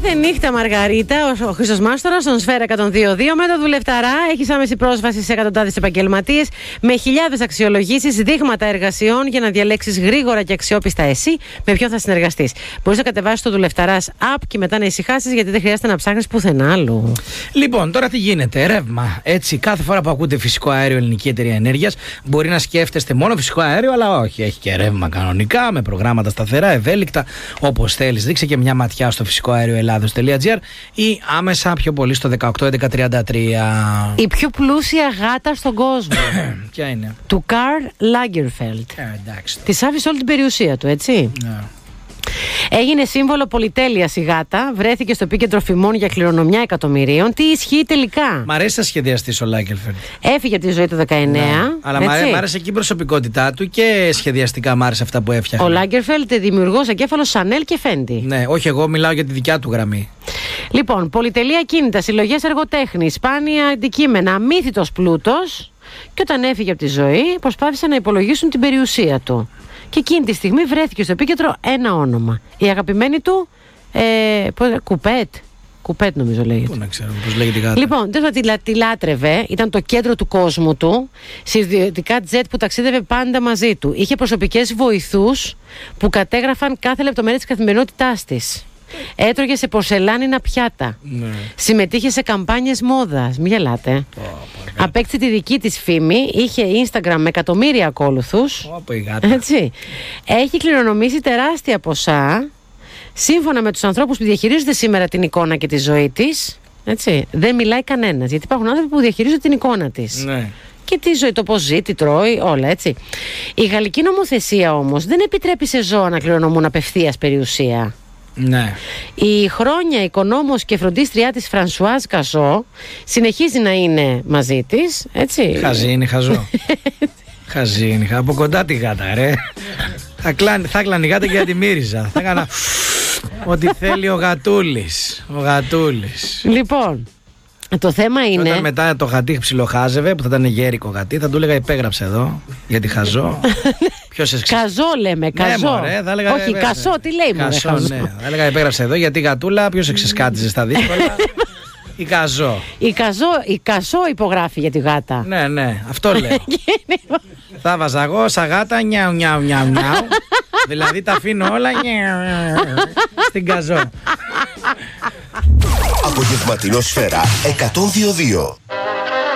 Κάθε νύχτα, Μαργαρίτα, ο Χρήστος Μάστορας, στον Σφαίρα 102.2 με το Δουλευταρά. Έχεις άμεση πρόσβαση σε εκατοντάδες επαγγελματίες με χιλιάδες αξιολογήσεις, δείγματα εργασιών για να διαλέξεις γρήγορα και αξιόπιστα εσύ με ποιον θα συνεργαστείς. Μπορείς να κατεβάσεις το Δουλευταράς app και μετά να ησυχάσεις, γιατί δεν χρειάζεται να ψάχνεις πουθενά άλλου. Λοιπόν, τώρα τι γίνεται, ρεύμα. Έτσι, κάθε φορά που ακούτε φυσικό αέριο, Ελληνική Εταιρεία Ενέργειας, μπορεί να σκέφτεστε μόνο φυσικό αέριο, αλλά όχι. Έχει και ρεύμα κανονικά, με προγράμματα σταθερά, ευέλικτα, όπως θέλεις. Δείξε και μια ματιά στο φυσικοαέρioελλάδος.gr ή άμεσα πιο πολύ στο 181133. Η πιο πλούσια γάτα στον κόσμο. Ποια είναι? Του Καρλ Λάγκερφελντ. Εντάξει. Της άφησε όλη την περιουσία του, έτσι. Ναι. Έγινε σύμβολο πολυτέλειας η γάτα, βρέθηκε στο επίκεντρο φημών για κληρονομιά εκατομμυρίων. Τι ισχύει τελικά? Μ' αρέσει σαν σχεδιαστής ο Λάγκερφελντ. Έφυγε από τη ζωή το 19. Ναι. Αλλά μ' άρεσε και η προσωπικότητα του και σχεδιαστικά μ' άρεσε αυτά που έφτιαχνε. Ο Λάγκερφελντ δημιουργός εγκέφαλος Chanel και Fendi. Ναι, όχι, εγώ μιλάω για τη δικιά του γραμμή. Λοιπόν, πολυτελεία κίνητα, συλλογές εργοτέχνη, σπάνια αντικείμενα, αμύθιτος πλούτος. Και όταν έφυγε από τη ζωή, προσπάθησαν να υπολογίσουν την περιουσία του. Και εκείνη τη στιγμή βρέθηκε στο επίκεντρο ένα όνομα. Η αγαπημένη του, Κουπέτ. Κουπέτ νομίζω λέγεται. Πού να ξέρω πώς λέγεται η γάτα. Λοιπόν, τη λάτρευε, ήταν το κέντρο του κόσμου του. Σε ιδιωτικά τζετ που ταξίδευε πάντα μαζί του. Είχε προσωπικές βοηθούς που κατέγραφαν κάθε λεπτομέρεια της καθημερινότητάς της. Έτρωγε σε πορσελάνινα πιάτα. Ναι. Συμμετείχε σε καμπάνιες μόδας. Μην γελάτε. Απέκτησε τη δική της φήμη. Είχε Instagram με εκατομμύρια ακόλουθους. Έτσι. Έχει κληρονομήσει τεράστια ποσά. Σύμφωνα με τους ανθρώπους που διαχειρίζονται σήμερα την εικόνα και τη ζωή της. Έτσι. Δεν μιλάει κανένας. Γιατί υπάρχουν άνθρωποι που διαχειρίζονται την εικόνα της. Ναι. Και τι ζωή, το πώς ζει, τι τρώει, όλα έτσι. Η γαλλική νομοθεσία όμως δεν επιτρέπει σε ζώα να κληρονομούν απευθείας περιουσία. Ναι. Η χρόνια οικονόμος και φροντίστριά της Φρανσουάζ Καζό συνεχίζει να είναι μαζί της, έτσι. Χαζή είναι, χαζό. Χαζή είναι, από κοντά τη γάτα, ρε. Θα κλάνει η γάτα και θα τη μύριζα. Θα έκανα ό,τι θέλει ο γατούλης. Ο γατούλης. Λοιπόν, το θέμα είναι. Όταν μετά το γατί ψιλοχάζευε, που θα ήταν γέρικο γατί, θα του έλεγα υπέγραψε εδώ, γιατί χαζό. Καζό λέμε, καζό. Ναι, μωρέ, θα έλεγα, όχι, κασό, τι λέει μωρέ, κασό, ναι. Θα έλεγα υπέγραψε εδώ, γιατί η γατούλα ποιος εξεσκάτιζε στα δύσκολα. Η καζό. Η καζό υπογράφει για τη γάτα. Ναι, ναι, αυτό λέω. Θα βάζα εγώ σαν γάτα νιάου νιάου νιάου νιάου. Δηλαδή τα αφήνω όλα στην καζό. Απογευματινό Σφαίρα 102.2.